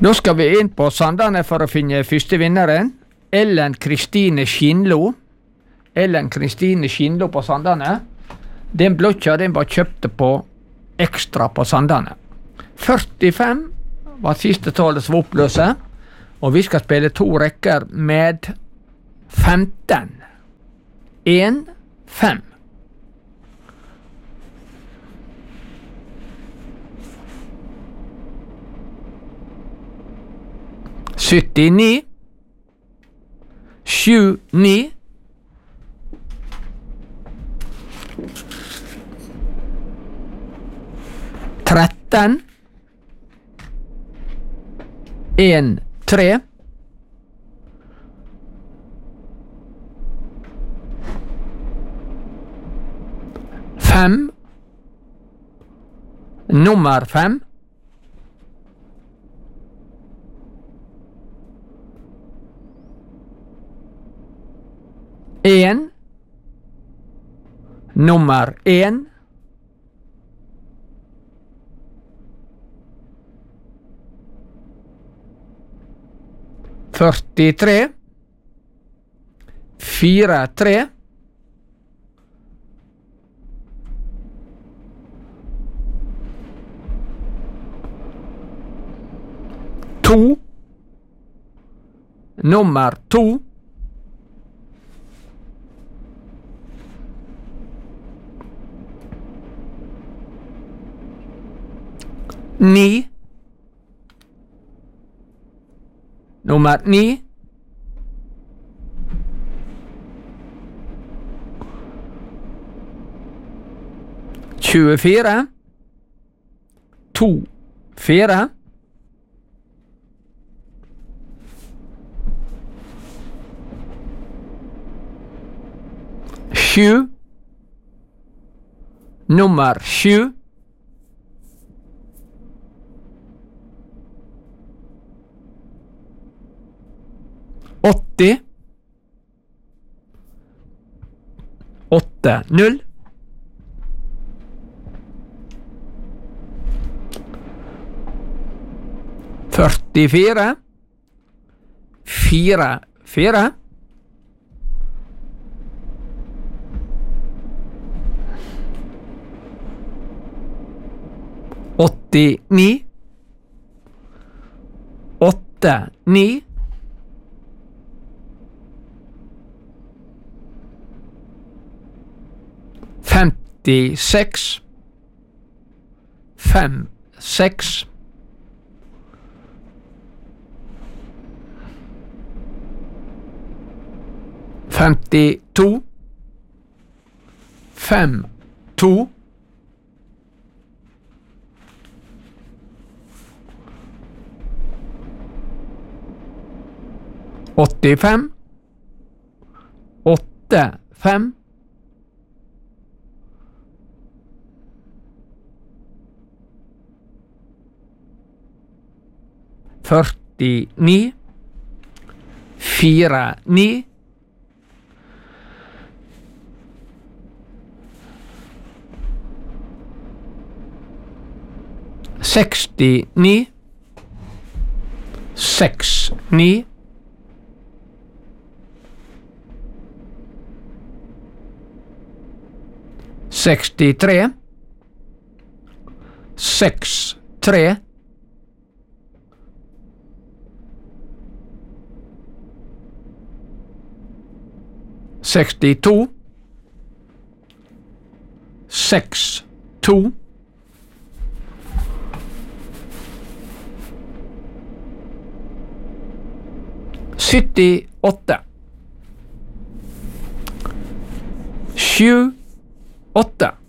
Da skal vi inn på Sandane for å finne første vinneren. Ellen Kristine Skinlo. Ellen Kristine Skinlo på Sandane. Den blokka den var kjøpte på ekstra på Sandane. 45 var siste tallet som var oppløset, og vi skal spille 2 rekker med 15. 1, 5. Syttini, 7, 9, 13, 1, 3, 5, nummer 5, 1, nummer 1, 43, 4, 3, 2, nummer 2, 9, nummer 9, 24, 2, 4, 7, nummer 7, 80, 8, 0, 44, 4, 4, 89, 8, 9, 56, 5, 6, 52, 5, 2, 85, 8, 5, 49, 4, 9, 69, 6, 9, 63, 6, 3, 62, 6, 2, 78, 7, 8.